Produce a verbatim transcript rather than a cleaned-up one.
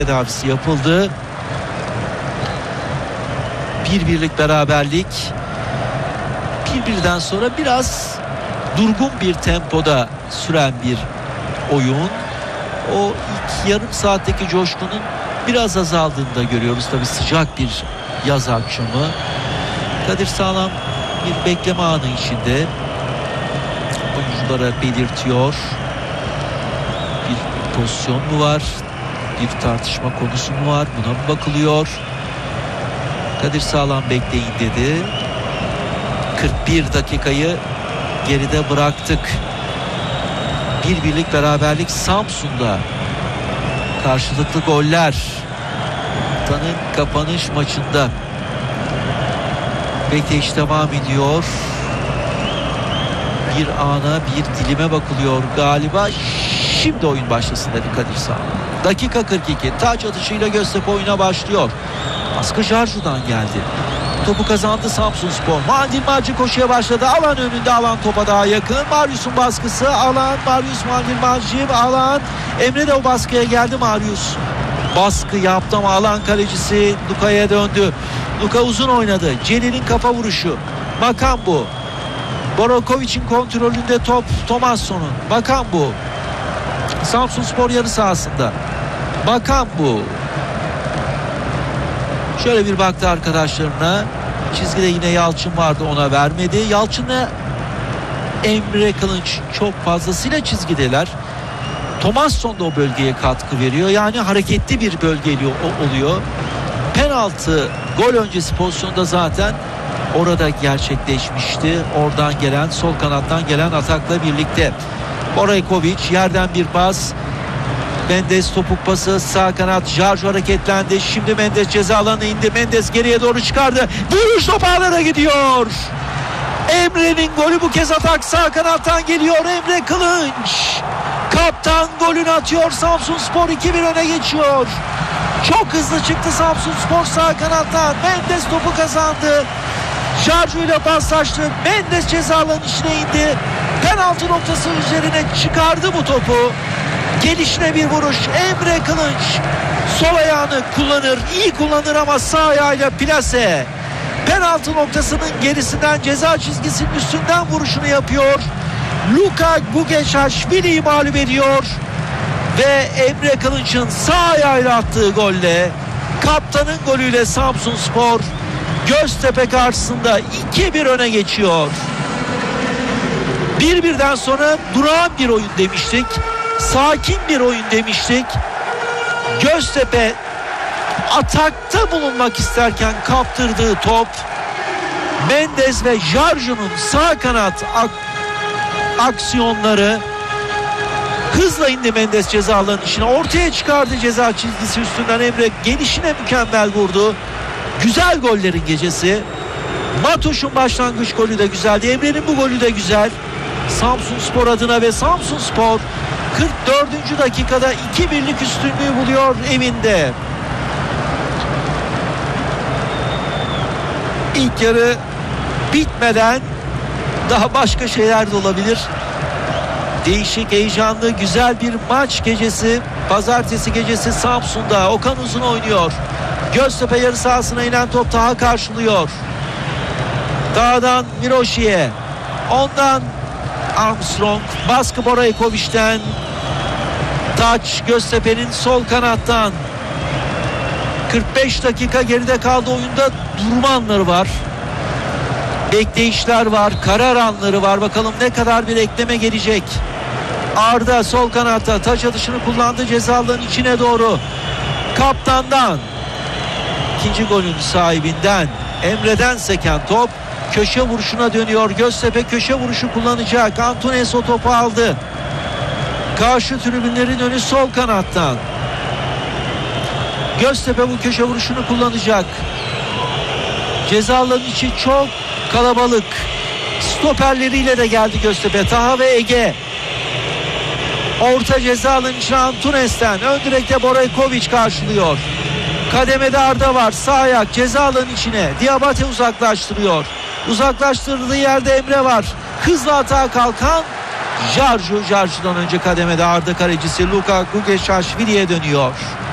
tedavisi yapıldı. Bir birlik beraberlik. Bir birden sonra biraz durgun bir tempoda süren bir oyun. O ilk yarım saatteki coşkunun biraz azaldığını da görüyoruz. Tabii sıcak bir yaz akşamı. Kadir Sağlam bir bekleme anı içinde. Oyunculara belirtiyor. Bir, bir pozisyon mu var? Bir tartışma konusu mu var? Buna mı bakılıyor? Kadir Sağlam bekleyin dedi. kırk bir dakikayı geride bıraktık. Bir birlik beraberlik Samsun'da. Karşılıklı goller. Haftanın kapanış maçında. Bekleyiş devam ediyor. Bir ana, bir dilime bakılıyor galiba. Şimdi oyun başlasın dedi Kadir Sağlam. Dakika kırk iki. Taç atışıyla Göztepe oyuna başlıyor. Baskı Jarju'dan geldi. Topu kazandı Samsunspor. Maldin Malci koşuya başladı. Alan önünde, Alan topa daha yakın. Marius'un baskısı. Alan, Marius, Maldin Malci, Alan. Emre de o baskıya geldi. Marius baskı yaptı ama Alan kalecisi Luka'ya döndü. Luka uzun oynadı. Celil'in kafa vuruşu. Makambu. Borokovic'in kontrolünde top Tomasson'un. Makambu. Samsunspor yarı sahasında. Makambu. Şöyle bir baktı arkadaşlarına. Çizgide yine Yalçın vardı, ona vermedi. Yalçın'la Emre Kılınç çok fazlasıyla çizgideler. Tomasson da o bölgeye katkı veriyor. Yani hareketli bir bölge oluyor. Penaltı gol öncesi pozisyonda zaten orada gerçekleşmişti. Oradan gelen, sol kanattan gelen atakla birlikte. Boraykovic yerden bir pas. Mendes topuk pası, sağ kanat. Jarju hareketlendi. Şimdi Mendes ceza alanına indi. Mendes geriye doğru çıkardı. Vuruş top ağlara gidiyor. Emre'nin golü, bu kez atak sağ kanattan geliyor. Emre Kılınç. Kaptan golünü atıyor. Samsunspor iki bir öne geçiyor. Çok hızlı çıktı Samsunspor sağ kanattan. Mendes topu kazandı. Jarju ile paslaştı. Mendes ceza alanının içine indi. Penaltı noktası üzerine çıkardı bu topu. Gelişine bir vuruş. Emre Kılınç sol ayağını kullanır. İyi kullanır ama sağ ayağıyla plase. Penaltı noktasının gerisinden, ceza çizgisinin üstünden vuruşunu yapıyor. Luka Gugeşaşvili'yi mağlup ediyor. Ve Emre Kılınç'ın sağ ayağıyla attığı golle, kaptanın golüyle Samsunspor Göztepe karşısında iki bir öne geçiyor. Bir birden sonra durağan bir oyun demiştik. Sakin bir oyun demiştik. Göztepe atakta bulunmak isterken kaptırdığı top, Mendes ve Jarju'nun sağ kanat ak- aksiyonları, hızla indi Mendes ceza alanının içine, ortaya çıkardı ceza çizgisi üstünden. Emre gelişine mükemmel vurdu. Güzel gollerin gecesi. Matoş'un başlangıç golü de güzeldi. Emre'nin bu golü de güzel. Samsunspor adına ve Samsunspor kırk dördüncü dakikada iki birlik üstünlüğü buluyor evinde. İlk yarı bitmeden daha başka şeyler de olabilir. Değişik, heyecanlı, güzel bir maç gecesi. Pazartesi gecesi Samsun'da. Okan Uzun oynuyor. Göztepe yarı sahasına inen top Taha karşılıyor. Taha'dan Miroşi'ye. Ondan Armstrong. Baskı Boraykovic'ten. Taç Göztepe'nin sol kanattan. kırk beş dakika geride kaldı oyunda. Durma anları var. Bekleyişler var. Karar anları var. Bakalım ne kadar bir ekleme gelecek. Arda sol kanatta taç atışını kullandı ceza alanının içine doğru. Kaptandan. İkinci golün sahibinden Emre'den seken top köşe vuruşuna dönüyor. Göztepe köşe vuruşu kullanacak. Antunes o topu aldı. Karşı tribünlerin önü sol kanattan. Göztepe bu köşe vuruşunu kullanacak. Ceza alanının içi çok kalabalık. Stoperleriyle de geldi Göztepe. Taha ve Ege. Orta ceza alanının içine Antunes'ten. Ön direkte Boraykovic karşılıyor. Kademede Arda var. Sağ ayak ceza alanının içine. Diabate uzaklaştırıyor. Uzaklaştırdığı yerde Emre var. Hızlı atağa kalkan Jarju. Jarju'dan önce kademede Arda kalecisi Luka Gugeşaşvili'ye dönüyor.